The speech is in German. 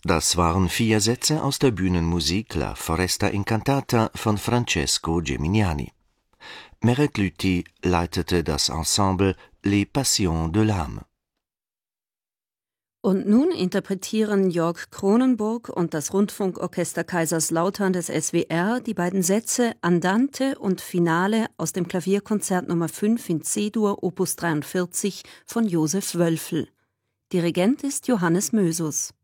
Das waren 4 Sätze aus der Bühnenmusik La Foresta Incantata von Francesco Geminiani. Meret Lüthi leitete das Ensemble Les Passions de l'âme. Und nun interpretieren Jörg Cronenburg und das Rundfunkorchester Kaiserslautern des SWR die beiden Sätze Andante und Finale aus dem Klavierkonzert Nummer 5 in C-Dur, Opus 43 von Josef Wölfel. Dirigent ist Johannes Mösus.